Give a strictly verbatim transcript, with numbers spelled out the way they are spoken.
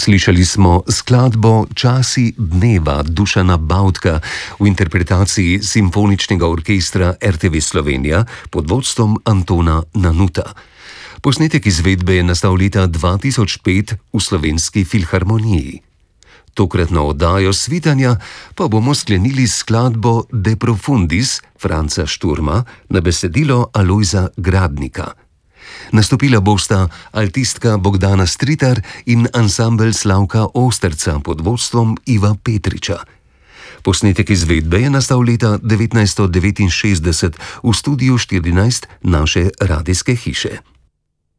Slišali smo skladbo Časi dneva Dušana Bavtka v interpretaciji Simfoničnega orkestra er te ve Slovenija pod vodstvom Antona Nanuta. Posnetek izvedbe je nastal leta dva tisoč pet v Slovenski filharmoniji. Tokratno oddajo Svitanja pa bomo sklenili s skladbo De profundis Franca Šturma na besedilo Alojza Gradnika. Nastopila bosta altistka Bogdana Stritar in ansambel Slavka Osterca pod vodstvom Iva Petriča. Posnetek izvedbe je nastal leta devetnajststo devetinšestdeset v studiu štirinajst naše radijske hiše.